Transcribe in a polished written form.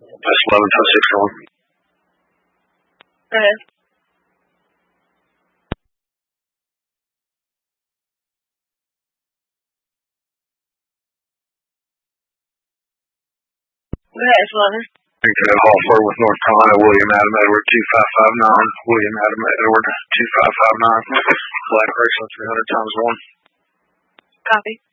That's 11-6 on. Go ahead. Go ahead, Flutter. Ed Hoffer with North Carolina, William Adam Edward 2559, William Adam Edward 2559, Black Raceland 300 times 1. Copy.